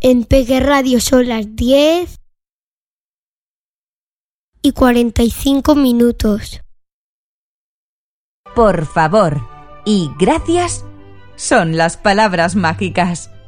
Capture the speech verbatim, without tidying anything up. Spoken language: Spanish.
En Peque Radio son las diez y cuarenta y cinco minutos. Por favor y gracias son las palabras mágicas.